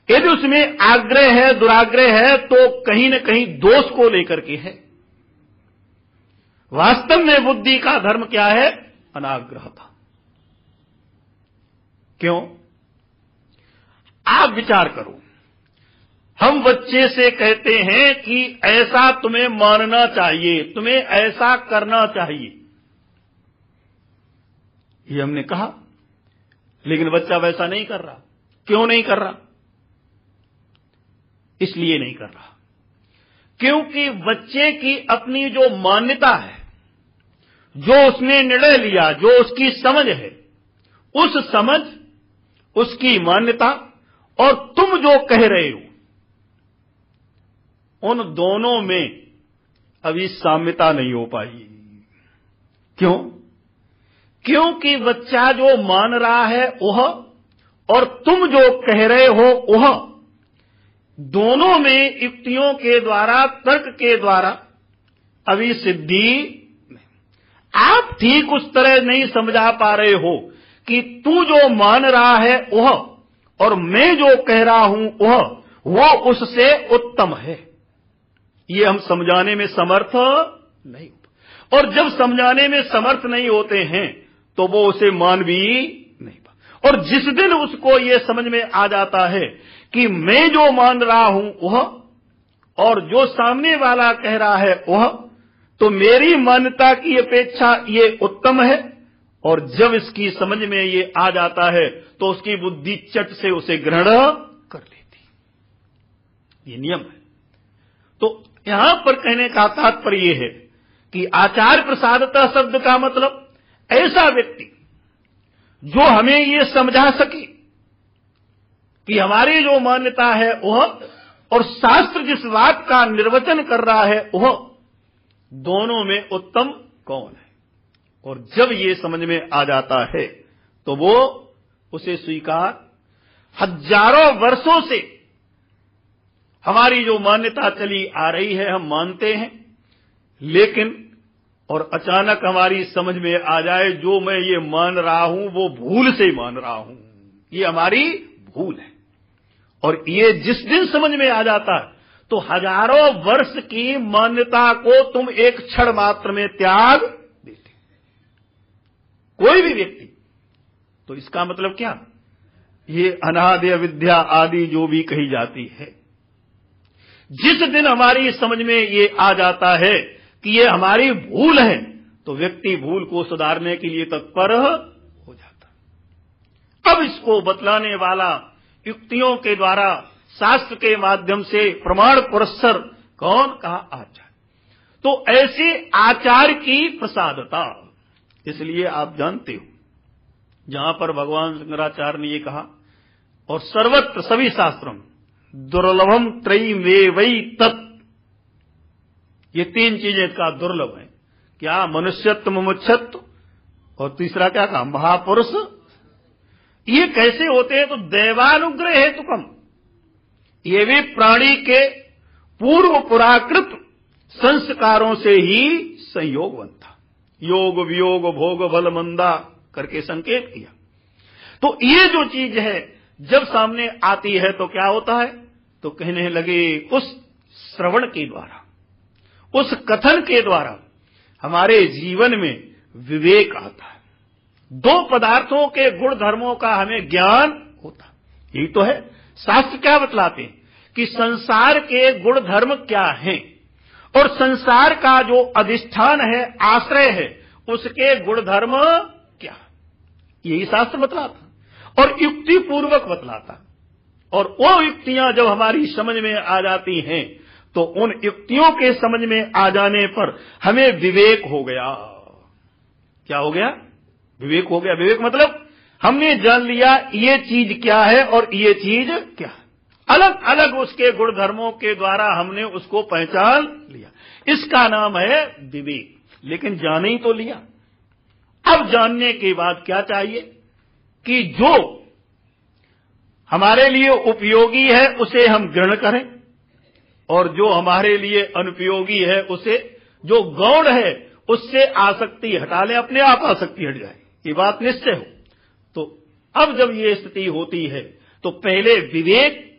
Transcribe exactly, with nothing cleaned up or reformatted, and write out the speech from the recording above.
यदि उसमें आग्रह है, दुराग्रह है, तो कहीं न कहीं दोष को लेकर के है। वास्तव में बुद्धि का धर्म क्या है? अनाग्रहता। क्यों? आप विचार करो, हम बच्चे से कहते हैं कि ऐसा तुम्हें मानना चाहिए, तुम्हें ऐसा करना चाहिए, ये हमने कहा, लेकिन बच्चा वैसा नहीं कर रहा। क्यों नहीं कर रहा? इसलिए नहीं कर रहा क्योंकि बच्चे की अपनी जो मान्यता है, जो उसने निर्णय लिया, जो उसकी समझ है, उस समझ, उसकी मान्यता और तुम जो कह रहे हो, उन दोनों में अभी साम्यता नहीं हो पाई। क्यों? क्योंकि बच्चा जो मान रहा है वह और तुम जो कह रहे हो वह, दोनों में युक्तियों के द्वारा, तर्क के द्वारा अभी सिद्धि नहीं। आप ठीक उस तरह नहीं समझा पा रहे हो कि तू जो मान रहा है वह और मैं जो कह रहा हूं वह, वो उससे उत्तम है। ये हम समझाने में समर्थ नहीं होते, और जब समझाने में समर्थ नहीं होते हैं तो वो उसे मान भी नहीं पा। और जिस दिन उसको ये समझ में आ जाता है कि मैं जो मान रहा हूं वह और जो सामने वाला कह रहा है वह, तो मेरी मान्यता की अपेक्षा ये उत्तम है, और जब इसकी समझ में ये आ जाता है तो उसकी बुद्धि चट से उसे ग्रहण कर लेती। ये नियम है। तो यहां पर कहने का तात्पर्य यह है कि आचार्य प्रसादता शब्द का मतलब ऐसा व्यक्ति जो हमें ये समझा सके कि हमारी जो मान्यता है वह और शास्त्र जिस बात का निर्वचन कर रहा है वह, दोनों में उत्तम कौन है। और जब ये समझ में आ जाता है तो वो उसे स्वीकार, हजारों वर्षों से हमारी जो मान्यता चली आ रही है हम मानते हैं, लेकिन और अचानक हमारी समझ में आ जाए जो मैं ये मान रहा हूं वो भूल से मान रहा हूं, ये हमारी भूल है। और ये जिस दिन समझ में आ जाता है तो हजारों वर्ष की मान्यता को तुम एक क्षण मात्र में त्याग देते, कोई भी व्यक्ति। तो इसका मतलब क्या? ये अनादि अविद्या आदि जो भी कही जाती है, जिस दिन हमारी समझ में ये आ जाता है कि ये हमारी भूल है, तो व्यक्ति भूल को सुधारने के लिए तत्पर हो जाता। अब इसको बतलाने वाला युक्तियों के द्वारा, शास्त्र के माध्यम से प्रमाण पुरस्सर कौन? कहा आचार्य। तो ऐसे आचार्य की प्रसादता, इसलिए आप जानते हो जहां पर भगवान शंकराचार्य ने ये कहा, और सर्वत्र सभी शास्त्रों में दुर्लभम त्रयी वे वही तत्, ये तीन चीजें का दुर्लभ है। क्या? मनुष्यत्व, मुमुक्षत्व, और तीसरा क्या कहा? महापुरुष। ये कैसे होते हैं? तो दैवानुग्रह हेतुकम, ये भी प्राणी के पूर्व पुराकृत संस्कारों से ही संयोग बनता। योग वियोग भोग बल मंदा करके संकेत किया। तो ये जो चीज है जब सामने आती है तो क्या होता है? तो कहने लगे उस श्रवण के द्वारा, उस कथन के द्वारा हमारे जीवन में विवेक आता है। दो पदार्थों के गुण धर्मों का हमें ज्ञान होता। यही तो है शास्त्र क्या बतलाते हैं कि संसार के गुण धर्म क्या हैं, और संसार का जो अधिष्ठान है, आश्रय है, उसके गुण धर्म क्या, यही शास्त्र बतलाता और युक्ति पूर्वक बतलाता। और वो युक्तियां जब हमारी समझ में आ जाती हैं तो उन युक्तियों के समझ में आ जाने पर हमें विवेक हो गया। क्या हो गया? विवेक हो गया। विवेक मतलब हमने जान लिया ये चीज क्या है और ये चीज क्या है। अलग अलग उसके गुण धर्मों के द्वारा हमने उसको पहचान लिया। इसका नाम है विवेक। लेकिन जान ही तो लिया। अब जानने के बाद क्या चाहिए कि जो हमारे लिए उपयोगी है उसे हम ग्रहण करें, और जो हमारे लिए अनुपयोगी है उसे, जो गौण है उससे आसक्ति हटा ले, अपने आप आसक्ति हट जाए, ये बात निश्चय हो। तो अब जब ये स्थिति होती है तो पहले विवेक